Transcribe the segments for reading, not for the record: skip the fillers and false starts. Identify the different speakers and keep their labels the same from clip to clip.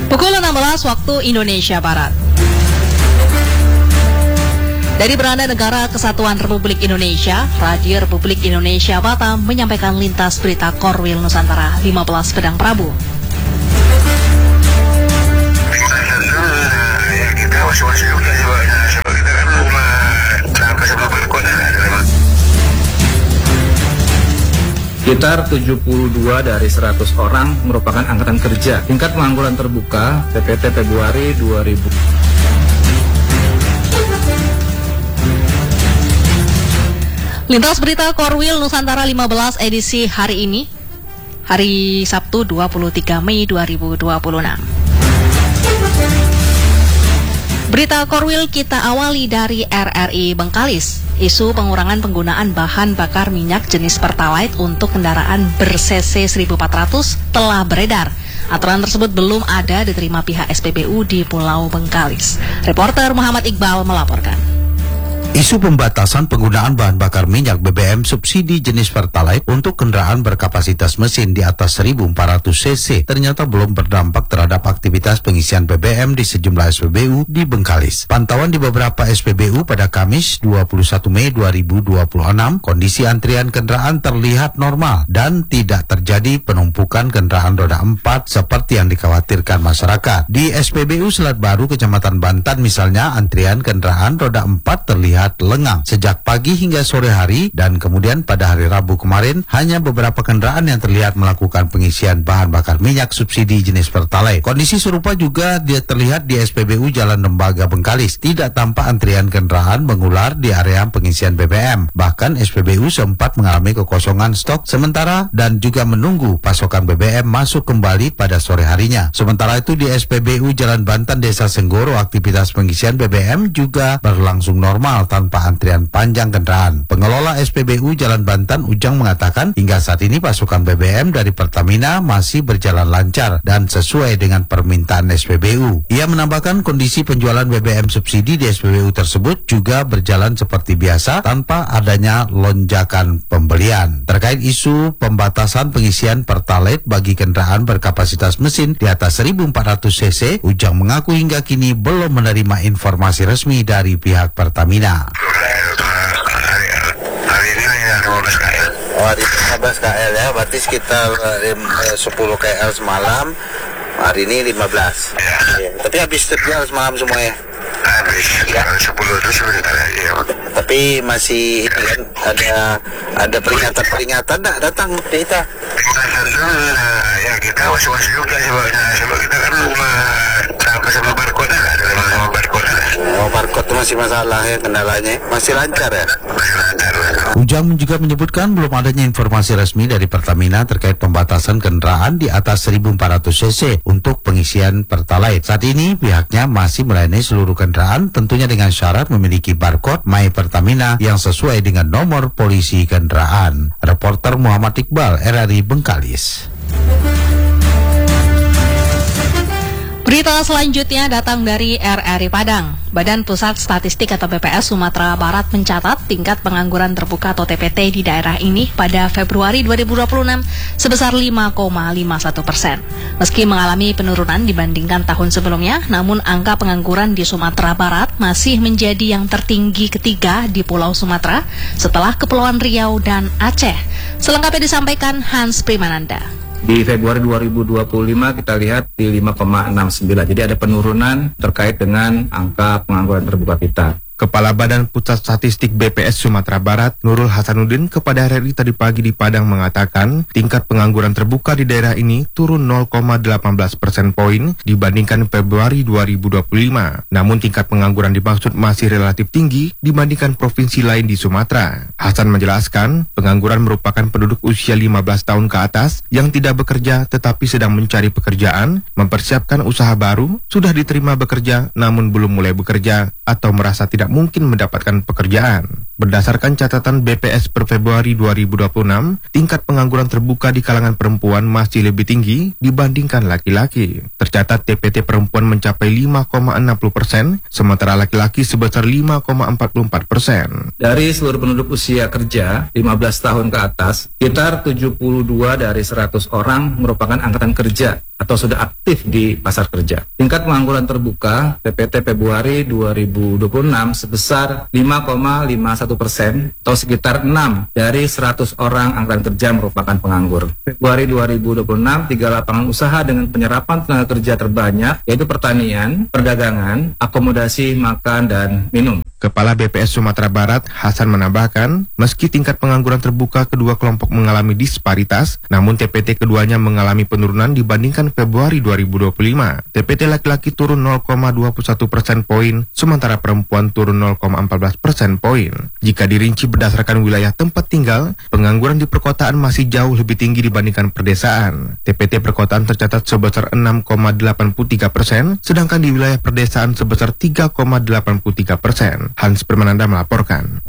Speaker 1: Pukul 16 waktu Indonesia Barat. Dari Beranda Negara Kesatuan Republik Indonesia, Radio Republik Indonesia Batam menyampaikan lintas berita Korwil Nusantara 15 Pedang Prabu.
Speaker 2: Sekitar 72 dari 100 orang merupakan angkatan kerja. Tingkat pengangguran terbuka TPT Februari 2000.
Speaker 1: Lintas berita Korwil Nusantara 15 edisi hari ini, hari Sabtu 23 Mei 2026. Berita Korwil kita awali dari RRI Bengkalis. Isu pengurangan penggunaan bahan bakar minyak jenis Pertalite untuk kendaraan ber-cc 1400 telah beredar. Aturan tersebut belum ada diterima pihak SPBU di Pulau Bengkalis. Reporter Muhammad Iqbal melaporkan.
Speaker 3: Isu pembatasan penggunaan bahan bakar minyak BBM subsidi jenis Pertalite untuk kendaraan berkapasitas mesin di atas 1400 cc ternyata belum berdampak terhadap aktivitas pengisian BBM di sejumlah SPBU di Bengkalis. Pantauan di beberapa SPBU pada Kamis 21 Mei 2026, kondisi antrian kendaraan terlihat normal dan tidak terjadi penumpukan kendaraan roda 4 seperti yang dikhawatirkan masyarakat. Di SPBU Selat Baru, Kecamatan Bantan misalnya, antrian kendaraan roda 4 terlihat lengang sejak pagi hingga sore hari, dan kemudian pada hari Rabu kemarin hanya beberapa kendaraan yang terlihat melakukan pengisian bahan bakar minyak subsidi jenis Pertalite. Kondisi serupa juga terlihat di SPBU Jalan Lembaga Bengkalis. Tidak tampak antrian kendaraan mengular di area pengisian BBM. Bahkan SPBU sempat mengalami kekosongan stok sementara dan juga menunggu pasokan BBM masuk kembali pada sore harinya. Sementara itu di SPBU Jalan Bantan Desa Senggoro, aktivitas pengisian BBM juga berlangsung normal tanpa antrian panjang kendaraan. Pengelola SPBU Jalan Bantan Ujang mengatakan hingga saat ini pasokan BBM dari Pertamina masih berjalan lancar dan sesuai dengan permintaan SPBU. Ia menambahkan kondisi penjualan BBM subsidi di SPBU tersebut juga berjalan seperti biasa tanpa adanya lonjakan pembelian. Terkait isu pembatasan pengisian Pertalite bagi kendaraan berkapasitas mesin di atas 1400 cc, Ujang mengaku hingga kini belum menerima informasi resmi dari pihak Pertamina.
Speaker 4: Hari ini hanya 15 KL.
Speaker 5: Oh, hari 15 KL ya, berarti sekitar 10 KL semalam. Hari ini 15.
Speaker 4: Ya.
Speaker 5: Ya. Tapi habis terjual semalam semua ya?
Speaker 4: Habis, ya. 10 itu sebentar ya.
Speaker 5: Tapi masih kan ada peringatan tak datang kita?
Speaker 4: Peringatan dulu, ya kita was-was juga sebab kita kan rumah sama barcode sama barcode.
Speaker 5: Oh, barcode itu masih masalah ya, kendalanya masih lancar ya?
Speaker 4: Masih lancar.
Speaker 3: Ujang juga menyebutkan belum adanya informasi resmi dari Pertamina terkait pembatasan kendaraan di atas 1400 cc untuk pengisian Pertalite. Saat ini pihaknya masih melayani seluruh kendaraan tentunya dengan syarat memiliki barcode My Pertamina yang sesuai dengan nomor polisi kendaraan. Reporter Muhammad Iqbal, RRI Bengkalis.
Speaker 1: Berita selanjutnya datang dari RRI Padang. Badan Pusat Statistik atau BPS Sumatera Barat mencatat tingkat pengangguran terbuka atau TPT di daerah ini pada Februari 2026 sebesar 5,51%. Meski mengalami penurunan dibandingkan tahun sebelumnya, namun angka pengangguran di Sumatera Barat masih menjadi yang tertinggi ketiga di Pulau Sumatera setelah Kepulauan Riau dan Aceh. Selengkapnya disampaikan Hans Primananda.
Speaker 2: Di Februari 2025 kita lihat di 5,69. Jadi ada penurunan terkait dengan angka pengangguran terbuka kita.
Speaker 6: Kepala Badan Pusat Statistik BPS Sumatera Barat, Nurul Hasanuddin, kepada RRI tadi pagi di Padang mengatakan tingkat pengangguran terbuka di daerah ini turun 0,18 persen poin dibandingkan Februari 2025. Namun tingkat pengangguran dimaksud masih relatif tinggi dibandingkan provinsi lain di Sumatera. Hasan menjelaskan, pengangguran merupakan penduduk usia 15 tahun ke atas yang tidak bekerja tetapi sedang mencari pekerjaan, mempersiapkan usaha baru, sudah diterima bekerja namun belum mulai bekerja, atau merasa tidak mungkin mendapatkan pekerjaan. Berdasarkan catatan BPS per Februari 2026, tingkat pengangguran terbuka di kalangan perempuan masih lebih tinggi dibandingkan laki-laki. Tercatat TPT perempuan mencapai 5,60%, sementara laki-laki sebesar 5,44%.
Speaker 2: Dari seluruh penduduk usia kerja 15 tahun ke atas, sekitar 72 dari 100 orang merupakan angkatan kerja atau sudah aktif di pasar kerja. Tingkat pengangguran terbuka TPT Februari 2026 sebesar 5,51% atau sekitar 6 dari 100 orang angkatan kerja merupakan penganggur. Februari 2026, 3 lapangan usaha dengan penyerapan tenaga kerja terbanyak yaitu pertanian, perdagangan, akomodasi, makan, dan minum.
Speaker 6: Kepala BPS Sumatera Barat, Hasan menambahkan, meski tingkat pengangguran terbuka kedua kelompok mengalami disparitas, namun TPT keduanya mengalami penurunan dibandingkan Februari 2025. TPT laki-laki turun 0,21% poin, sementara perempuan turun 0,14% poin. Jika dirinci berdasarkan wilayah tempat tinggal, pengangguran di perkotaan masih jauh lebih tinggi dibandingkan perdesaan. TPT perkotaan tercatat sebesar 6,83%, sedangkan di wilayah perdesaan sebesar 3,83%. Hans Permananda melaporkan.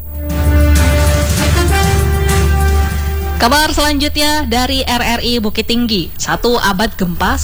Speaker 1: Kabar selanjutnya dari RRI Bukit Tinggi. 1 abad gempa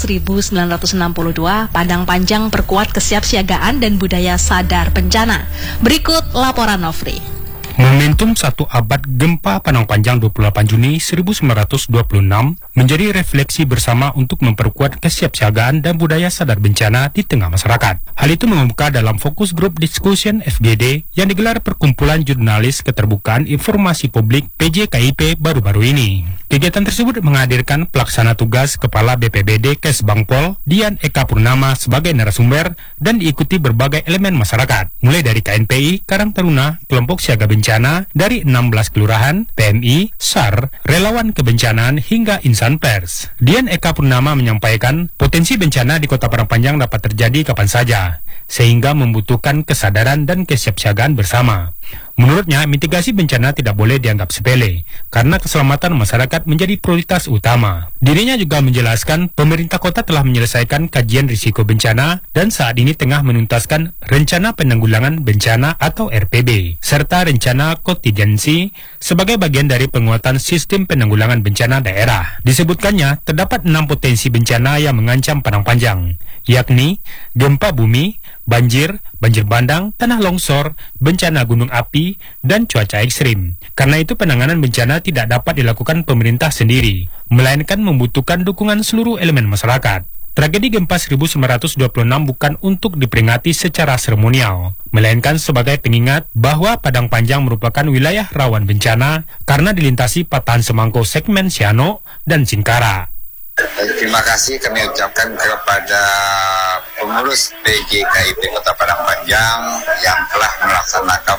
Speaker 1: 1962, Padang Panjang perkuat kesiapsiagaan dan budaya sadar bencana. Berikut laporan Nofri.
Speaker 7: Momentum 1 abad gempa Padang Panjang 28 Juni 1926 menjadi refleksi bersama untuk memperkuat kesiapsiagaan dan budaya sadar bencana di tengah masyarakat. Hal itu mengemuka dalam fokus grup discussion FGD yang digelar Perkumpulan Jurnalis Keterbukaan Informasi Publik PJKIP baru-baru ini. Kegiatan tersebut menghadirkan pelaksana tugas Kepala BPBD Kesbangpol Dian Eka Purnama sebagai narasumber dan diikuti berbagai elemen masyarakat, mulai dari KNPI, Karang Taruna, kelompok siaga bencana dari 16 kelurahan, PMI, SAR, relawan kebencanaan hingga insan pers. Dian Eka Purnama menyampaikan potensi bencana di Kota Padang Panjang dapat terjadi kapan saja, sehingga membutuhkan kesadaran dan kesiapsiagaan bersama. Menurutnya, mitigasi bencana tidak boleh dianggap sepele, karena keselamatan masyarakat menjadi prioritas utama. Dirinya juga menjelaskan, pemerintah kota telah menyelesaikan kajian risiko bencana dan saat ini tengah menuntaskan Rencana Penanggulangan Bencana atau RPB, serta Rencana Kontingensi sebagai bagian dari penguatan sistem penanggulangan bencana daerah. Disebutkannya, terdapat 6 potensi bencana yang mengancam Padang Panjang, yakni gempa bumi, banjir, banjir bandang, tanah longsor, bencana gunung api, dan cuaca ekstrim. Karena itu penanganan bencana tidak dapat dilakukan pemerintah sendiri, melainkan membutuhkan dukungan seluruh elemen masyarakat. Tragedi gempa 1926 bukan untuk diperingati secara seremonial, melainkan sebagai pengingat bahwa Padang Panjang merupakan wilayah rawan bencana karena dilintasi patahan semangkau segmen Siano dan Singkara.
Speaker 4: Terima kasih kami ucapkan kepada pengurus PJKIP Kota Padang Panjang yang telah melaksanakan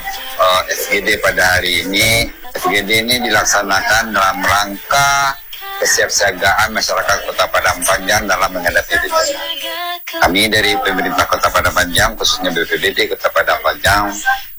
Speaker 4: FGD pada hari ini. FGD ini dilaksanakan dalam rangka kesiapsiagaan masyarakat Kota Padang Panjang dalam menghadapi bencana. Kami dari pemerintah Kota Padang Panjang, khususnya BPBD Kota Padang Panjang,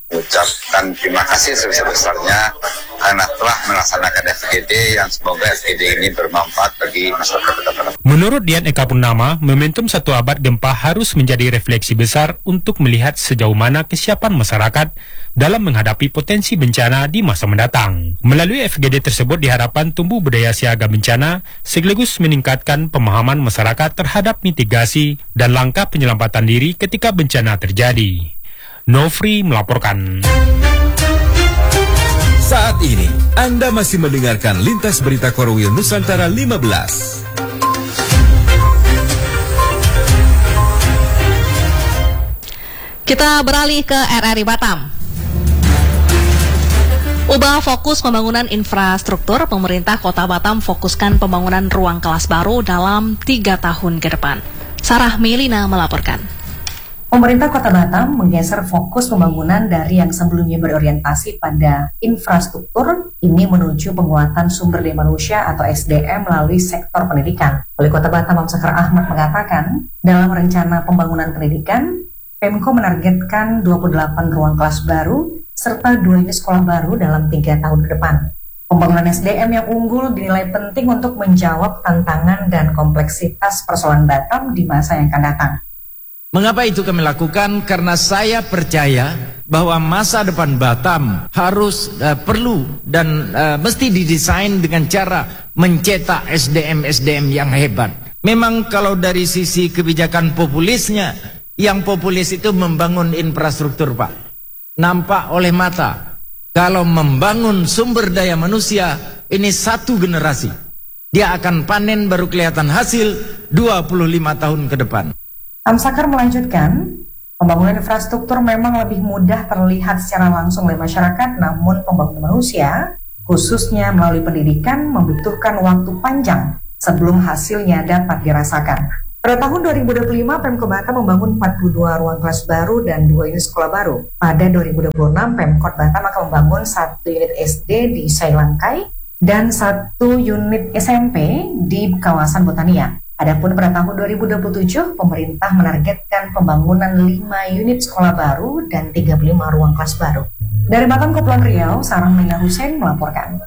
Speaker 4: ucapkan terima kasih sebesar-besarnya karena telah melaksanakan FGD yang semoga FGD ini bermanfaat bagi masyarakat Kota Padang.
Speaker 7: Menurut Dian Eka Purnama, momentum 1 abad gempa harus menjadi refleksi besar untuk melihat sejauh mana kesiapan masyarakat dalam menghadapi potensi bencana di masa mendatang. Melalui FGD tersebut diharapkan tumbuh budaya siaga bencana sekaligus meningkatkan pemahaman masyarakat terhadap mitigasi dan langkah penyelamatan diri ketika bencana terjadi. Nofri melaporkan.
Speaker 8: Saat ini, Anda masih mendengarkan Lintas Berita Korwil Nusantara 15.
Speaker 1: Kita beralih ke RRI Batam. Ubah fokus pembangunan infrastruktur, pemerintah Kota Batam fokuskan pembangunan ruang kelas baru dalam 3 tahun ke depan. Sarah Melina melaporkan.
Speaker 9: Pemerintah Kota Batam menggeser fokus pembangunan dari yang sebelumnya berorientasi pada infrastruktur ini menuju penguatan sumber daya manusia atau SDM melalui sektor pendidikan. Wali Kota Batam Amsakar Ahmad mengatakan, dalam rencana pembangunan pendidikan, Pemko menargetkan 28 ruang kelas baru serta 2 unit sekolah baru dalam 3 tahun ke depan. Pembangunan SDM yang unggul dinilai penting untuk menjawab tantangan dan kompleksitas persoalan Batam di masa yang akan datang.
Speaker 10: Mengapa itu kami lakukan? Karena saya percaya bahwa masa depan Batam harus perlu dan mesti didesain dengan cara mencetak SDM-SDM yang hebat. Memang kalau dari sisi kebijakan populisnya, yang populis itu membangun infrastruktur, Pak. Nampak oleh mata. Kalau membangun sumber daya manusia, ini satu generasi. Dia akan panen baru kelihatan hasil 25 tahun ke depan.
Speaker 9: Amsakar melanjutkan, pembangunan infrastruktur memang lebih mudah terlihat secara langsung oleh masyarakat, namun pembangunan manusia, khususnya melalui pendidikan, membutuhkan waktu panjang sebelum hasilnya dapat dirasakan. Pada tahun 2025, Pemkot Batam membangun 42 ruang kelas baru dan 2 unit sekolah baru. Pada 2026, Pemkot Batam akan membangun 1 unit SD di Sailangkai dan 1 unit SMP di kawasan Botania. Adapun pada tahun 2027, pemerintah menargetkan pembangunan 5 unit sekolah baru dan 35 ruang kelas baru. Dari Batam, Kepulauan Riau, Sarah Mina Hussein melaporkan.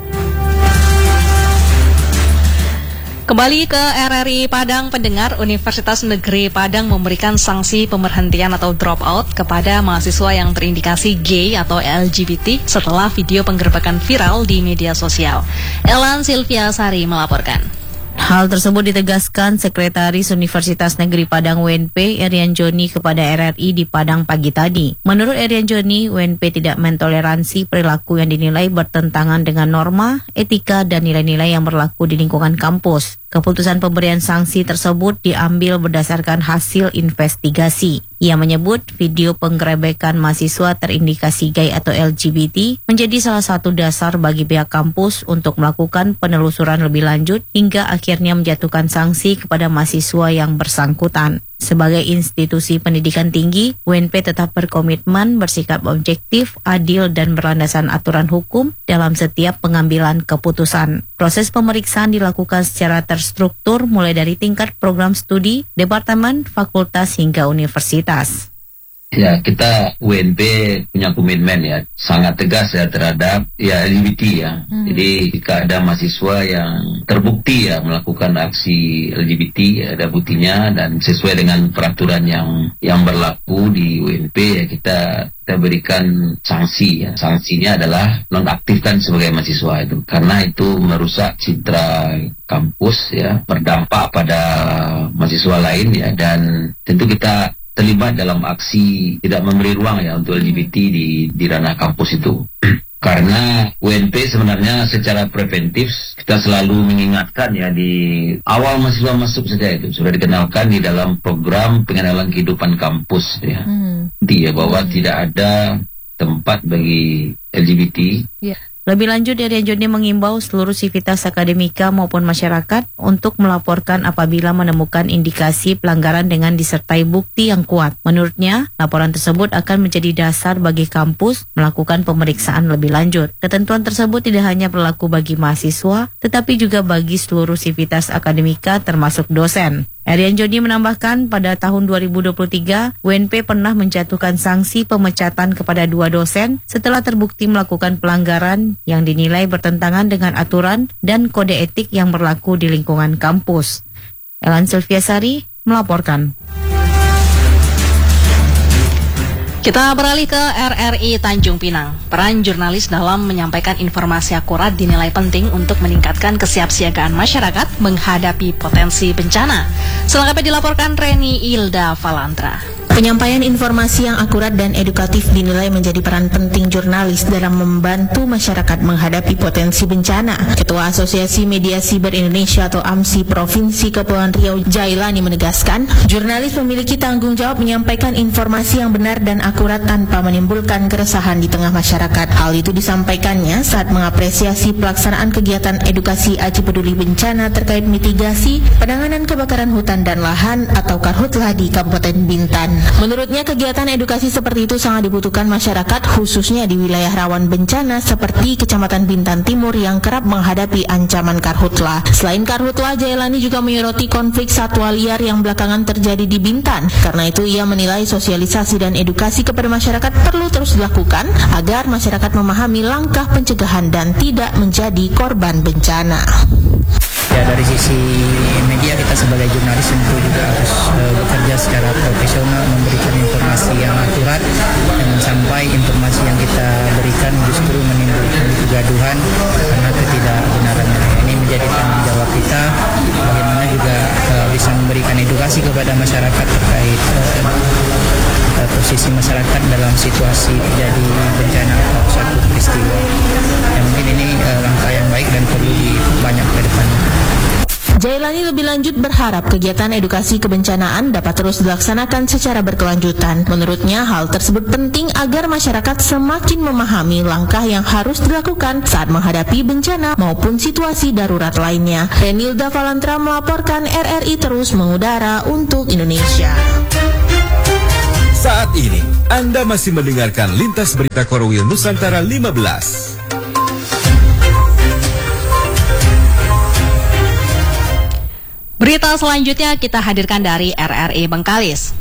Speaker 1: Kembali ke RRI Padang, pendengar, Universitas Negeri Padang memberikan sanksi pemberhentian atau drop out kepada mahasiswa yang terindikasi gay atau LGBT setelah video penggerbekan viral di media sosial. Elan Sylvia Sari melaporkan.
Speaker 11: Hal tersebut ditegaskan Sekretaris Universitas Negeri Padang UNP, Erian Joni, kepada RRI di Padang pagi tadi. Menurut Erian Joni, UNP tidak mentoleransi perilaku yang dinilai bertentangan dengan norma, etika, dan nilai-nilai yang berlaku di lingkungan kampus. Keputusan pemberian sanksi tersebut diambil berdasarkan hasil investigasi. Ia menyebut video penggerebekan mahasiswa terindikasi gay atau LGBT menjadi salah satu dasar bagi pihak kampus untuk melakukan penelusuran lebih lanjut hingga akhirnya menjatuhkan sanksi kepada mahasiswa yang bersangkutan. Sebagai institusi pendidikan tinggi, UNP tetap berkomitmen bersikap objektif, adil, dan berlandasan aturan hukum dalam setiap pengambilan keputusan. Proses pemeriksaan dilakukan secara terstruktur mulai dari tingkat program studi, departemen, fakultas, hingga universitas.
Speaker 12: Ya, kita UNP punya komitmen ya, sangat tegas ya terhadap ya LGBT ya. Jadi jika ada mahasiswa yang terbukti ya melakukan aksi LGBT, ya, ada buktinya dan sesuai dengan peraturan yang berlaku di UNP ya kita berikan sanksi ya. Sanksinya adalah nonaktifkan sebagai mahasiswa itu karena itu merusak citra kampus ya, berdampak pada mahasiswa lain ya, dan tentu kita terlibat dalam aksi tidak memberi ruang ya untuk LGBT di ranah kampus itu. Karena UNP sebenarnya secara preventif kita selalu mengingatkan ya di awal mahasiswa masuk saja itu sudah dikenalkan di dalam program pengenalan kehidupan kampus ya. Dia bahwa tidak ada tempat bagi LGBT.
Speaker 11: Lebih lanjut, Erian Joni mengimbau seluruh sivitas akademika maupun masyarakat untuk melaporkan apabila menemukan indikasi pelanggaran dengan disertai bukti yang kuat. Menurutnya, laporan tersebut akan menjadi dasar bagi kampus melakukan pemeriksaan lebih lanjut. Ketentuan tersebut tidak hanya berlaku bagi mahasiswa, tetapi juga bagi seluruh sivitas akademika termasuk dosen. Erian Joni menambahkan pada tahun 2023, UNP pernah menjatuhkan sanksi pemecatan kepada 2 dosen setelah terbukti melakukan pelanggaran yang dinilai bertentangan dengan aturan dan kode etik yang berlaku di lingkungan kampus. Elan Sylvia Sari melaporkan.
Speaker 1: Kita beralih ke RRI Tanjung Pinang. Peran jurnalis dalam menyampaikan informasi akurat dinilai penting untuk meningkatkan kesiapsiagaan masyarakat menghadapi potensi bencana. Selengkapnya dilaporkan Reni Ilda Valantra.
Speaker 13: Penyampaian informasi yang akurat dan edukatif dinilai menjadi peran penting jurnalis dalam membantu masyarakat menghadapi potensi bencana. Ketua Asosiasi Media Siber Indonesia atau AMSI Provinsi Kepulauan Riau, Jailani, menegaskan, jurnalis memiliki tanggung jawab menyampaikan informasi yang benar dan akurat tanpa menimbulkan keresahan di tengah masyarakat. Hal itu disampaikannya saat mengapresiasi pelaksanaan kegiatan edukasi Aji Peduli Bencana terkait mitigasi penanganan kebakaran hutan dan lahan atau Karhutlah di Kabupaten Bintan. Menurutnya, kegiatan edukasi seperti itu sangat dibutuhkan masyarakat, khususnya di wilayah rawan bencana seperti Kecamatan Bintan Timur yang kerap menghadapi ancaman karhutla. Selain karhutla, Jailani juga menyoroti konflik satwa liar yang belakangan terjadi di Bintan. Karena itu, ia menilai sosialisasi dan edukasi kepada masyarakat perlu terus dilakukan agar masyarakat memahami langkah pencegahan dan tidak menjadi korban bencana.
Speaker 14: Ya dari sisi media kita sebagai jurnalis tentu juga harus bekerja secara profesional, memberikan informasi yang akurat, jangan sampai informasi yang kita berikan justru menimbulkan kegaduhan karena ketidakbenaran. Ini menjadi tanggung jawab kita, bagaimana juga bisa memberikan edukasi kepada masyarakat terkait posisi masyarakat dalam situasi terjadi bencana atau suatu peristiwa. Yang mungkin ini langkah yang baik dan perlu diperbanyak ke depannya.
Speaker 13: Jailani lebih lanjut berharap kegiatan edukasi kebencanaan dapat terus dilaksanakan secara berkelanjutan. Menurutnya, hal tersebut penting agar masyarakat semakin memahami langkah yang harus dilakukan saat menghadapi bencana maupun situasi darurat lainnya. Renilda Valantra melaporkan, RRI terus mengudara untuk Indonesia.
Speaker 8: Saat ini, Anda masih mendengarkan Lintas Berita Korwil Nusantara 15.
Speaker 1: Berita selanjutnya kita hadirkan dari RRI Bengkalis.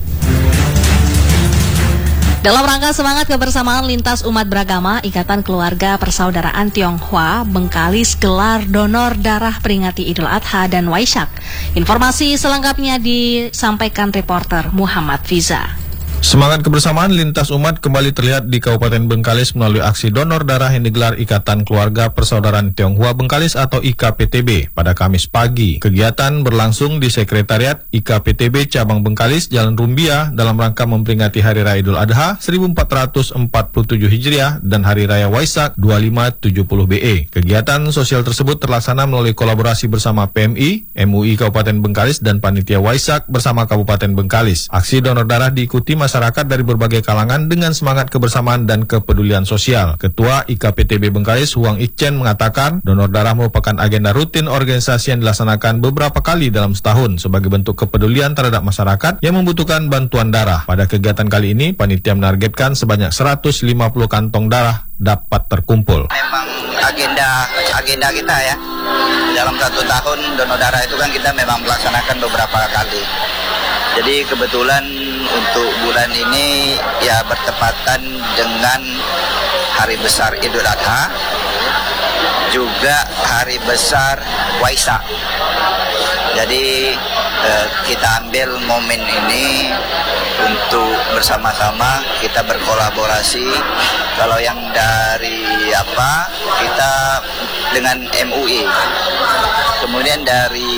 Speaker 1: Dalam rangka semangat kebersamaan lintas umat beragama, Ikatan Keluarga Persaudaraan Tionghoa Bengkalis gelar donor darah peringati Idul Adha dan Waisak. Informasi selengkapnya disampaikan reporter Muhammad Fiza.
Speaker 15: Semangat kebersamaan lintas umat kembali terlihat di Kabupaten Bengkalis melalui aksi donor darah yang digelar Ikatan Keluarga Persaudaraan Tionghoa Bengkalis atau IKPTB pada Kamis pagi. Kegiatan berlangsung di Sekretariat IKPTB Cabang Bengkalis, Jalan Rumbia dalam rangka memperingati Hari Raya Idul Adha 1447 Hijriah dan Hari Raya Waisak 2570 BE. Kegiatan sosial tersebut terlaksana melalui kolaborasi bersama PMI, MUI Kabupaten Bengkalis dan Panitia Waisak bersama Kabupaten Bengkalis. Aksi donor darah diikuti masyarakat dari berbagai kalangan dengan semangat kebersamaan dan kepedulian sosial. Ketua IKPTB Bengkalis, Huang Ikchen, mengatakan donor darah merupakan agenda rutin organisasi yang dilaksanakan beberapa kali dalam setahun sebagai bentuk kepedulian terhadap masyarakat yang membutuhkan bantuan darah. Pada kegiatan kali ini, panitia menargetkan sebanyak 150 kantong darah dapat terkumpul.
Speaker 16: Memang agenda kita ya. Dalam satu tahun donor darah itu kan kita memang melaksanakan beberapa kali. Jadi kebetulan untuk bulan ini ya bertepatan dengan hari besar Idul Adha, juga hari besar Waisak. Jadi kita ambil momen ini untuk bersama-sama kita berkolaborasi. Kalau yang dari kita dengan MUI, kemudian dari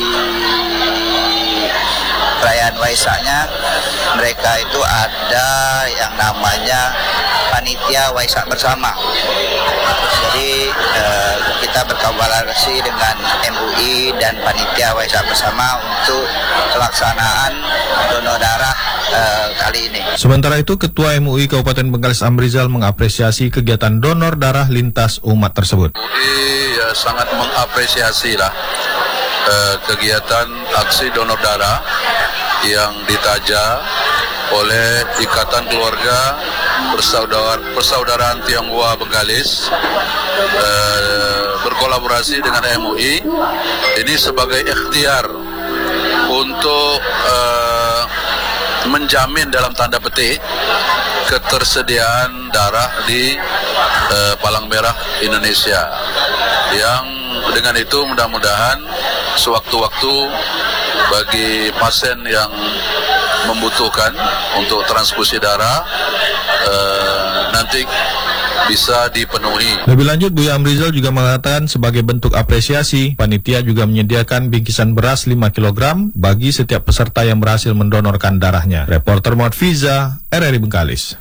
Speaker 16: perayaan Waisaknya mereka itu ada yang namanya panitia Waisak bersama. Jadi kita berkolaborasi dengan MUI dan panitia Waisak bersama untuk pelaksanaan donor darah kali ini.
Speaker 15: Sementara itu, Ketua MUI Kabupaten Bengkalis Amrizal mengapresiasi kegiatan donor darah lintas umat tersebut.
Speaker 17: MUI ya sangat mengapresiasi lah kegiatan aksi donor darah yang ditaja oleh Ikatan Keluarga Persaudaraan Tionghoa Bengkalis berkolaborasi dengan MUI ini sebagai ikhtiar untuk menjamin dalam tanda petik ketersediaan darah di Palang Merah Indonesia, yang dengan itu mudah-mudahan sewaktu-waktu bagi pasien yang membutuhkan untuk transfusi darah nanti bisa dipenuhi.
Speaker 15: Lebih lanjut, Buya Amrizal juga mengatakan sebagai bentuk apresiasi, panitia juga menyediakan bingkisan beras 5 kg bagi setiap peserta yang berhasil mendonorkan darahnya. Reporter Muhammad Fiza, RRI Bengkalis.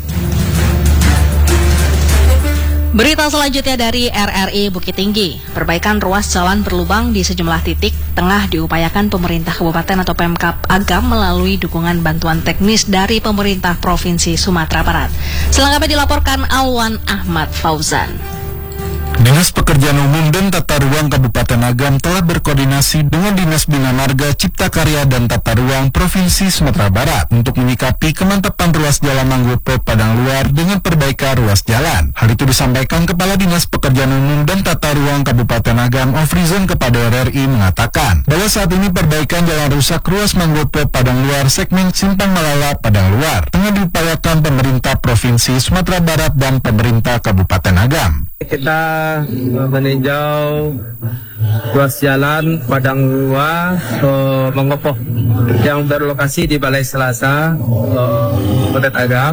Speaker 1: Berita selanjutnya dari RRI Bukit Tinggi. Perbaikan ruas jalan berlubang di sejumlah titik tengah diupayakan pemerintah kabupaten atau Pemkab Agam melalui dukungan bantuan teknis dari pemerintah Provinsi Sumatera Barat. Selengkapnya dilaporkan Alwan Ahmad Fauzan.
Speaker 18: Dinas Pekerjaan Umum dan Tata Ruang Kabupaten Agam telah berkoordinasi dengan Dinas Bina Marga, Cipta Karya, dan Tata Ruang Provinsi Sumatera Barat untuk menyikapi kemantapan ruas jalan Manggopo Padang Luar dengan perbaikan ruas jalan. Hal itu disampaikan Kepala Dinas Pekerjaan Umum dan Tata Ruang Kabupaten Agam, Ofrizon, kepada RRI mengatakan bahwa saat ini perbaikan jalan rusak ruas Manggopo Padang Luar segmen Simpang Malala Padang Luar tengah diupayakan pemerintah Provinsi Sumatera Barat dan pemerintah Kabupaten Agam.
Speaker 19: Kita meninjau ruas jalan Padang Lua Mengopoh yang berlokasi di Balai Selasa, Kabupaten Agam.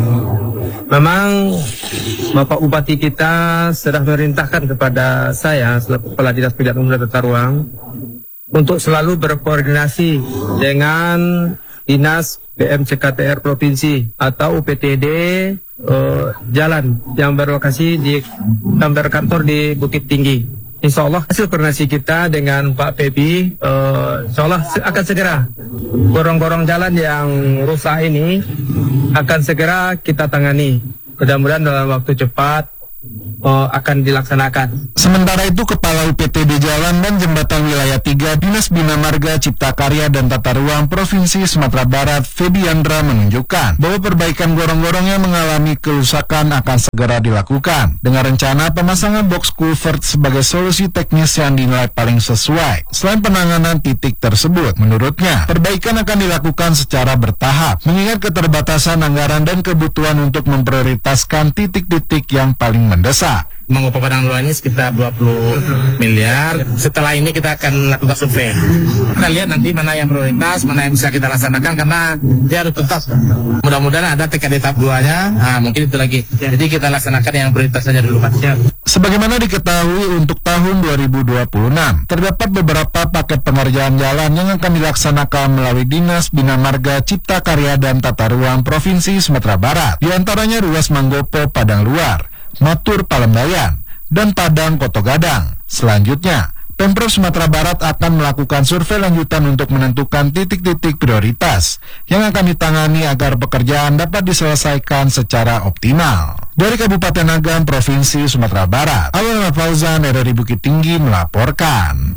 Speaker 19: Memang Bapak Bupati kita sudah memerintahkan kepada saya selaku Kepala Dinas Pemilihan Umum dan Tata Ruang untuk selalu berkoordinasi dengan Dinas PMCKTR Provinsi atau UPTD jalan yang berlokasi di kantor di Bukit Tinggi. Insya Allah hasil koordinasi kita dengan Pak Pebi, insya Allah akan segera gorong-gorong jalan yang rusak ini akan segera kita tangani. Mudah-mudahan dalam waktu cepat akan dilaksanakan.
Speaker 18: Sementara itu, Kepala UPTD Jalan dan Jembatan Wilayah 3 Dinas Bina Marga Cipta Karya dan Tata Ruang Provinsi Sumatera Barat, Febiandra, menunjukkan bahwa perbaikan gorong-gorong yang mengalami kerusakan akan segera dilakukan dengan rencana pemasangan box culvert sebagai solusi teknis yang dinilai paling sesuai. Selain penanganan titik tersebut, menurutnya perbaikan akan dilakukan secara bertahap mengingat keterbatasan anggaran dan kebutuhan untuk memprioritaskan titik-titik yang paling mendesak.
Speaker 20: Mengopoh Padang Lua ini sekitar 20 miliar. Setelah ini kita akan lakukan survei. Kita lihat nanti mana yang prioritas, mana yang bisa kita laksanakan karena dia harus tuntas. Mudah-mudahan ada TKD tahap 2-nya. Mungkin itu lagi. Jadi kita laksanakan yang prioritas saja dulu, Pak.
Speaker 18: Sebagaimana diketahui, untuk tahun 2026 terdapat beberapa paket pengerjaan jalan yang akan dilaksanakan melalui Dinas Bina Marga Cipta Karya dan Tata Ruang Provinsi Sumatera Barat. Di antaranya ruas Manggopo Padang Luar, Matur Palembayan, dan Padang Koto Gadang. Selanjutnya, Pemprov Sumatera Barat akan melakukan survei lanjutan untuk menentukan titik-titik prioritas yang akan ditangani agar pekerjaan dapat diselesaikan secara optimal. Dari Kabupaten Agam, Provinsi Sumatera Barat, Alwan Fauzan, RRI Bukit Tinggi melaporkan.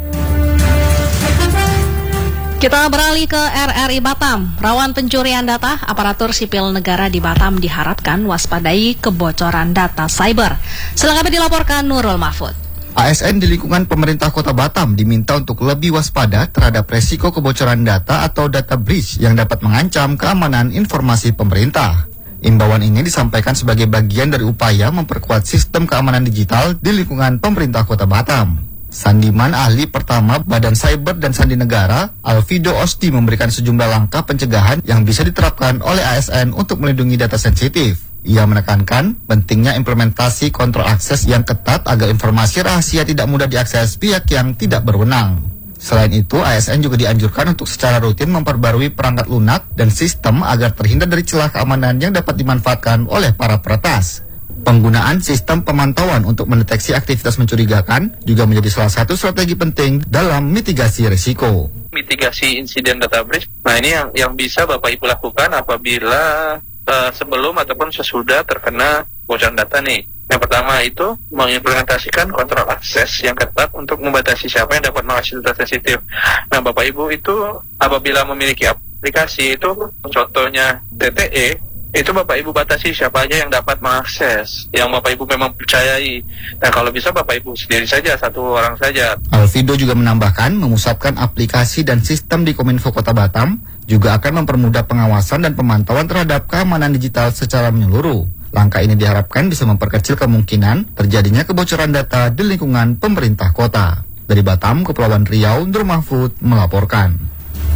Speaker 1: Kita beralih ke RRI Batam. Rawan pencurian data, aparatur sipil negara di Batam diharapkan waspadai kebocoran data cyber. Selengkapnya dilaporkan Nurul Mahfud.
Speaker 21: ASN di lingkungan pemerintah Kota Batam diminta untuk lebih waspada terhadap resiko kebocoran data atau data breach yang dapat mengancam keamanan informasi pemerintah. Imbauan ini disampaikan sebagai bagian dari upaya memperkuat sistem keamanan digital di lingkungan pemerintah Kota Batam. Sandiman ahli pertama Badan Cyber dan Sandi Negara, Alvido Osti, memberikan sejumlah langkah pencegahan yang bisa diterapkan oleh ASN untuk melindungi data sensitif. Ia menekankan pentingnya implementasi kontrol akses yang ketat agar informasi rahasia tidak mudah diakses pihak yang tidak berwenang. Selain itu, ASN juga dianjurkan untuk secara rutin memperbarui perangkat lunak dan sistem agar terhindar dari celah keamanan yang dapat dimanfaatkan oleh para peretas. Penggunaan sistem pemantauan untuk mendeteksi aktivitas mencurigakan juga menjadi salah satu strategi penting dalam mitigasi risiko.
Speaker 22: Mitigasi insiden data breach, nah ini yang bisa Bapak Ibu lakukan apabila sebelum ataupun sesudah terkena bocoran data nih. Yang pertama itu mengimplementasikan kontrol akses yang ketat untuk membatasi siapa yang dapat mengakses data sensitif. Nah, Bapak Ibu itu apabila memiliki aplikasi itu, contohnya TTE, itu Bapak Ibu batasi siapa aja yang dapat mengakses, yang Bapak Ibu memang percayai. Nah, kalau bisa Bapak Ibu sendiri saja, satu orang saja.
Speaker 21: Alvido juga menambahkan, memusatkan aplikasi dan sistem di Kominfo Kota Batam juga akan mempermudah pengawasan dan pemantauan terhadap keamanan digital secara menyeluruh. Langkah ini diharapkan bisa memperkecil kemungkinan terjadinya kebocoran data di lingkungan pemerintah kota. Dari Batam, Kepulauan Riau, Nur Mahfud melaporkan.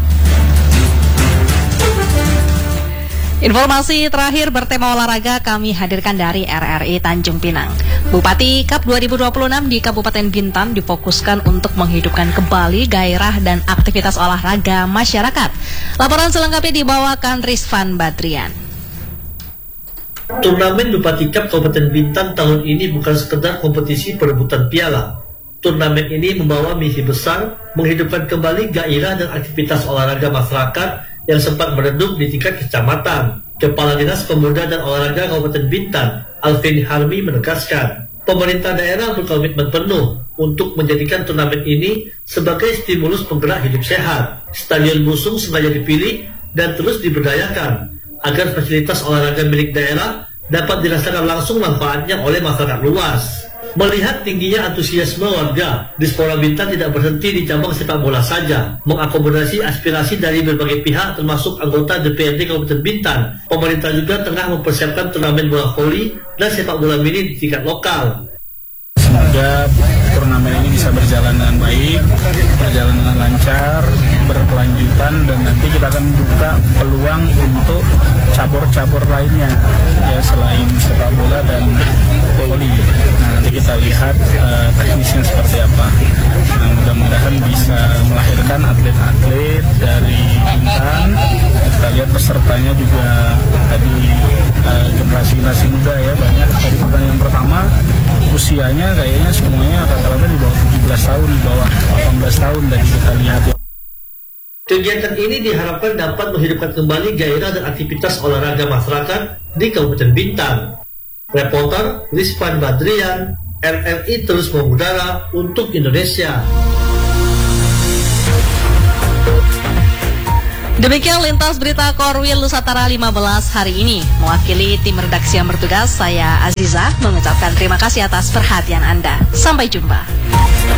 Speaker 1: Informasi terakhir bertema olahraga kami hadirkan dari RRI Tanjung Pinang. Bupati Cup 2026 di Kabupaten Bintan difokuskan untuk menghidupkan kembali gairah dan aktivitas olahraga masyarakat. Laporan selengkapnya dibawakan Rizvan Badrian.
Speaker 23: Turnamen Bupati Cup Kabupaten Bintan tahun ini bukan sekedar kompetisi perebutan piala. Turnamen ini membawa misi besar menghidupkan kembali gairah dan aktivitas olahraga masyarakat yang sempat meredup di tingkat kecamatan. Kepala Dinas Pemuda dan Olahraga Kabupaten Bintan, Alvin Harmi, menegaskan, pemerintah daerah berkomitmen penuh untuk menjadikan turnamen ini sebagai stimulus penggerak hidup sehat. Stadion Busung sengaja dipilih dan terus diberdayakan agar fasilitas olahraga milik daerah dapat dirasakan langsung manfaatnya oleh masyarakat luas. Melihat tingginya antusiasme warga, Dispora Bintan tidak berhenti di cabang sepak bola saja. Mengakomodasi aspirasi dari berbagai pihak termasuk anggota DPRD Kabupaten Bintan, pemerintah juga tengah mempersiapkan turnamen bola voli dan sepak bola mini di tingkat lokal.
Speaker 2: Semoga turnamen ini bisa berjalan dengan baik, berjalan dengan lancar, berkelanjutan, dan nanti kita akan buka peluang untuk cabur-cabur lainnya ya selain sepak bola dan voli. Nah, nanti kita lihat teknisnya seperti apa. Nah, mudah-mudahan bisa melahirkan atlet-atlet dari Bintan. Kita lihat pesertanya juga tadi generasi muda ya, banyak. Dari pertandingan pertama usianya kayaknya semuanya rata-rata di bawah 17 tahun, di bawah 18 tahun dari kita lihat ya.
Speaker 23: Kegiatan ini diharapkan dapat menghidupkan kembali gairah dan aktivitas olahraga masyarakat di Kabupaten Bintan. Reporter Rizvan Badrian, RRI terus mengudara untuk Indonesia.
Speaker 1: Demikian lintas berita Korwil Nusantara 15 hari ini. Mewakili tim redaksi yang bertugas, saya Aziza mengucapkan terima kasih atas perhatian Anda. Sampai jumpa.